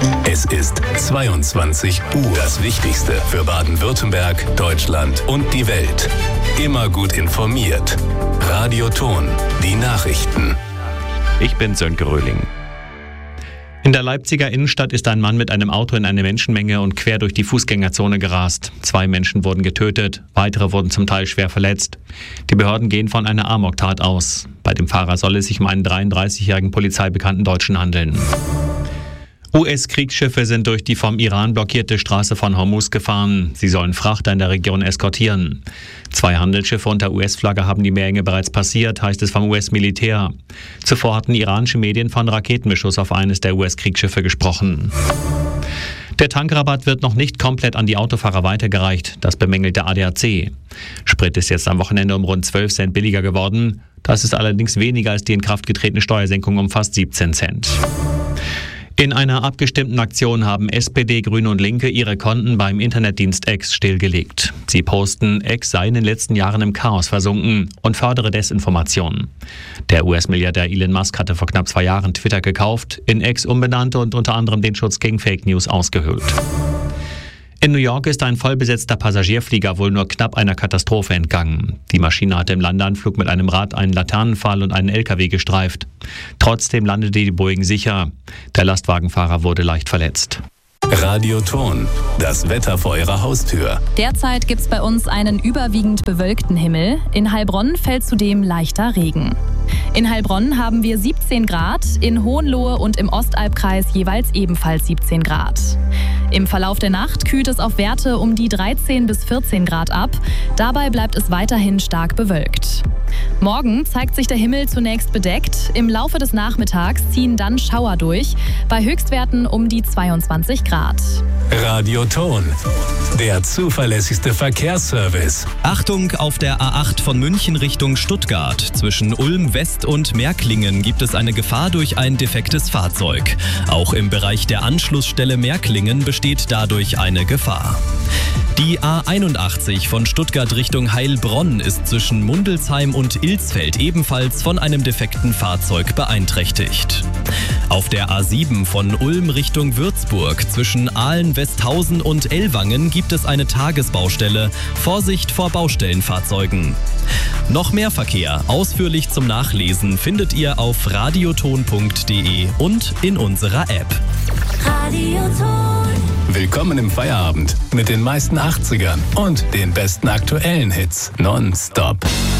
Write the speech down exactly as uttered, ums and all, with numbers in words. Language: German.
Es ist zweiundzwanzig Uhr. Das Wichtigste für Baden-Württemberg, Deutschland und die Welt. Immer gut informiert. Radio Ton, die Nachrichten. Ich bin Sönke Röhling. In der Leipziger Innenstadt ist ein Mann mit einem Auto in eine Menschenmenge und quer durch die Fußgängerzone gerast. Zwei Menschen wurden getötet, weitere wurden zum Teil schwer verletzt. Die Behörden gehen von einer Amoktat aus. Bei dem Fahrer soll es sich um einen dreiunddreißigjährigen polizeibekannten Deutschen handeln. U S-Kriegsschiffe sind durch die vom Iran blockierte Straße von Hormuz gefahren. Sie sollen Frachter in der Region eskortieren. Zwei Handelsschiffe unter U S-Flagge haben die Meerenge bereits passiert, heißt es vom U S-Militär. Zuvor hatten iranische Medien von Raketenbeschuss auf eines der U S-Kriegsschiffe gesprochen. Der Tankrabatt wird noch nicht komplett an die Autofahrer weitergereicht, das bemängelt der A D A C. Sprit ist jetzt am Wochenende um rund zwölf Cent billiger geworden. Das ist allerdings weniger als die in Kraft getretene Steuersenkung um fast siebzehn Cent. In einer abgestimmten Aktion haben S P D, Grüne und Linke ihre Konten beim Internetdienst X stillgelegt. Sie posten, X sei in den letzten Jahren im Chaos versunken und fördere Desinformation. Der U S-Milliardär Elon Musk hatte vor knapp zwei Jahren Twitter gekauft, in X umbenannt und unter anderem den Schutz gegen Fake News ausgehöhlt. In New York ist ein vollbesetzter Passagierflieger wohl nur knapp einer Katastrophe entgangen. Die Maschine hatte im Landeanflug mit einem Rad einen Laternenpfahl und einen L K W gestreift. Trotzdem landete die Boeing sicher. Der Lastwagenfahrer wurde leicht verletzt. Radio Ton, das Wetter vor Ihrer Haustür. Derzeit gibt es bei uns einen überwiegend bewölkten Himmel. In Heilbronn fällt zudem leichter Regen. In Heilbronn haben wir siebzehn Grad, in Hohenlohe und im Ostalbkreis jeweils ebenfalls siebzehn Grad. Im Verlauf der Nacht kühlt es auf Werte um die dreizehn bis vierzehn Grad ab. Dabei bleibt es weiterhin stark bewölkt. Morgen zeigt sich der Himmel zunächst bedeckt. Im Laufe des Nachmittags ziehen dann Schauer durch, bei Höchstwerten um die zweiundzwanzig Grad. Radio Ton, der zuverlässigste Verkehrsservice. Achtung, auf der A acht von München Richtung Stuttgart. Zwischen Ulm West und Märklingen gibt es eine Gefahr durch ein defektes Fahrzeug. Auch im Bereich der Anschlussstelle Märklingen besteht dadurch eine Gefahr. Die A einundachtzig von Stuttgart Richtung Heilbronn ist zwischen Mundelsheim und Ilsfeld ebenfalls von einem defekten Fahrzeug beeinträchtigt. Auf der A sieben von Ulm Richtung Würzburg zwischen Aalen-Westhausen und Ellwangen gibt es eine Tagesbaustelle. Vorsicht vor Baustellenfahrzeugen. Noch mehr Verkehr, ausführlich zum Nachlesen, findet ihr auf radioton punkt de und in unserer App. Radioton. Willkommen im Feierabend mit den meisten achtzigern und den besten aktuellen Hits nonstop.